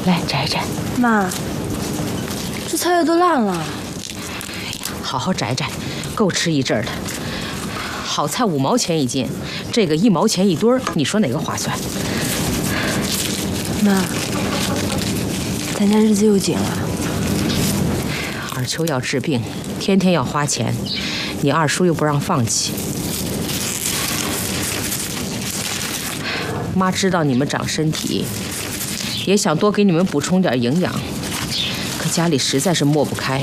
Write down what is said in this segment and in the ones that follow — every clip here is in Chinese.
来摘摘。 妈，这菜叶都烂了。 好好摘摘，够吃一阵的。好菜5毛钱一斤，这个1毛钱一堆儿，你说哪个划算？ 妈，咱家日子又紧了。 二秋要治病，天天要花钱，你二叔又不让放弃。妈知道你们长身体，也想多给你们补充点营养，可家里实在是抹不开。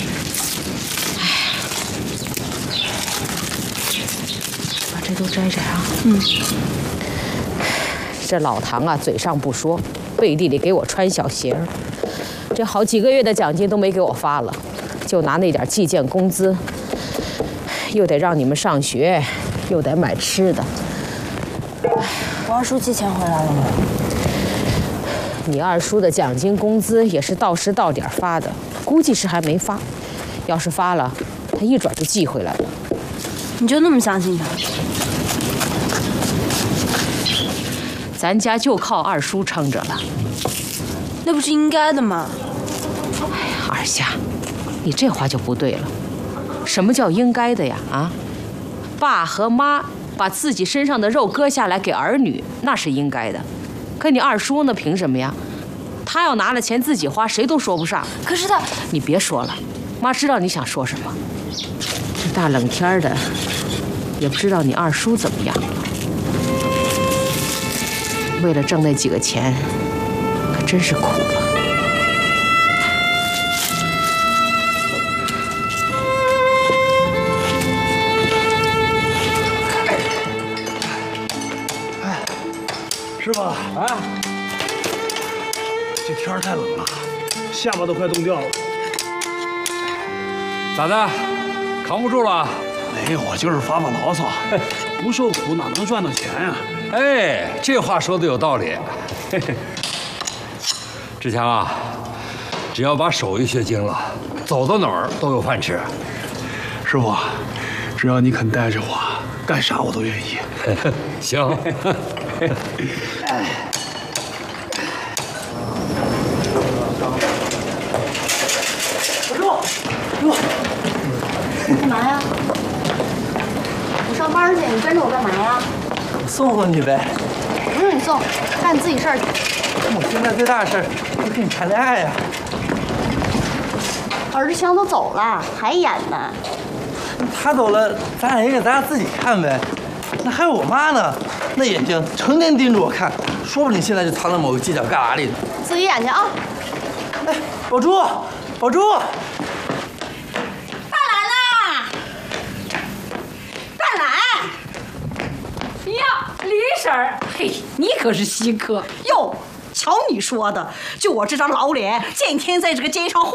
把这都摘摘啊。这老唐啊，嘴上不说，背地里给我穿小鞋儿。这好几个月的奖金都没给我发了，就拿那点计件工资，又得让你们上学，又得买吃的。 我二叔寄钱回来了吗？ 你二叔的奖金工资也是到时到点发的，估计是还没发。要是发了，他一转就寄回来了。 你就那么相信他？ 咱家就靠二叔撑着了。 那不是应该的吗？ 哎呀，二夏，你这话就不对了。什么叫应该的呀？啊，爸和妈把自己身上的肉割下来给儿女，那是应该的。可你二叔呢？凭什么呀？他要拿了钱自己花，谁都说不上。 可是他…… 你别说了，妈知道你想说什么。这大冷天的，也不知道你二叔怎么样。为了挣那几个钱，可真是苦了。 师傅啊，这天儿太冷了，下巴都快冻掉了。 咋的？扛不住了？ 没有，我就是发发牢骚。不受苦哪能赚到钱呀？ 哎，这话说的有道理。嘿嘿，志强啊，只要把手艺学精了，走到哪儿都有饭吃。 师傅，只要你肯带着我，干啥我都愿意。 行。 干嘛呀？我上班去，你跟着我干嘛呀？ 送送你呗。 不用你送，干你自己事儿去。 我现在最大的事儿就跟你谈恋爱呀。 儿子强都走了，还演呢？ 他走了，咱俩演给咱俩自己看呗。那还有我妈呢，那眼睛成天盯着我看，说不定现在就藏在某个犄角旮旯里呢。 自己演去啊！ 哎，宝珠，宝珠。 李婶儿，嘿，你可是稀客哟！瞧你说的，就我这张老脸，见天在这个街上晃